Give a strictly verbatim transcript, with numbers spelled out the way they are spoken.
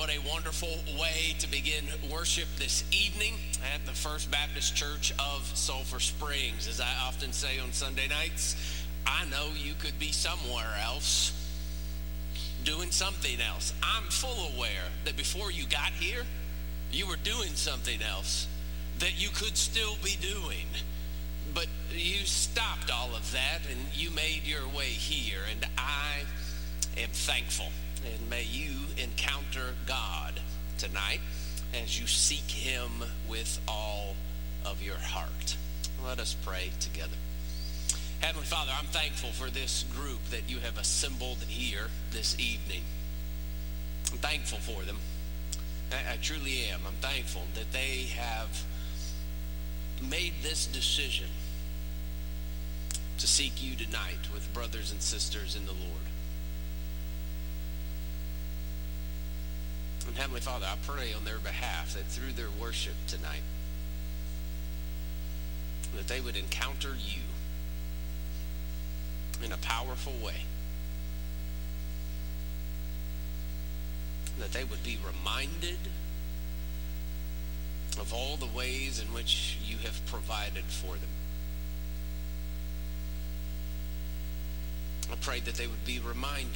what a wonderful way to begin worship this evening at the First Baptist Church of Sulphur Springs. As I often say on Sunday nights, I know you could be somewhere else doing something else. I'm full aware that before you got here, you were doing something else that you could still be doing. But you stopped all of that and you made your way here, and I am thankful. And may you encounter God tonight as you seek him with all of your heart. Let us pray together. Heavenly Father, I'm thankful for this group that you have assembled here this evening. I'm thankful for them. I, I truly am. I'm thankful that they have made this decision to seek you tonight with brothers and sisters in the Lord. And Heavenly Father, I pray on their behalf that through their worship tonight, that they would encounter you in a powerful way. That they would be reminded of all the ways in which you have provided for them. I pray that they would be reminded